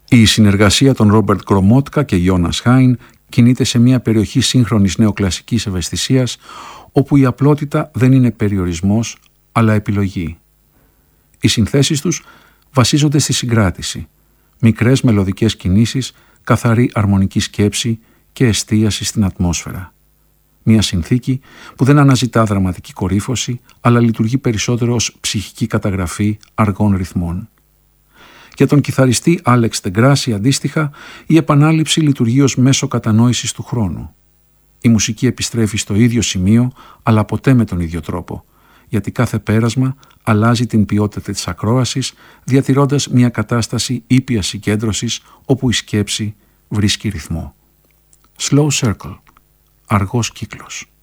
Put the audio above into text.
Η συνεργασία των Ρόμπερτ Γκρομότκα και Γιώνας Χάιν κινείται σε μια περιοχή σύγχρονης νεοκλασικής ευαισθησίας, όπου η απλότητα δεν είναι περιορισμός, αλλά επιλογή. Οι συνθέσεις τους βασίζονται στη συγκράτηση, μικρές μελωδικές κινήσεις, καθαρή αρμονική σκέψη και εστίαση στην ατμόσφαιρα. Μια συνθήκη που δεν αναζητά δραματική κορύφωση, αλλά λειτουργεί περισσότερο ως ψυχική καταγραφή αργών ρυθμών. Για τον κιθαριστή Άλεξ Τεγκράση, αντίστοιχα, η επανάληψη λειτουργεί ως μέσο κατανόησης του χρόνου. Η μουσική επιστρέφει στο ίδιο σημείο, αλλά ποτέ με τον ίδιο τρόπο, γιατί κάθε πέρασμα αλλάζει την ποιότητα της ακρόασης, διατηρώντας μια κατάσταση ήπιας συγκέντρωσης όπου η σκέψη βρίσκει ρυθμό. Slow circle, αργός κύκλος.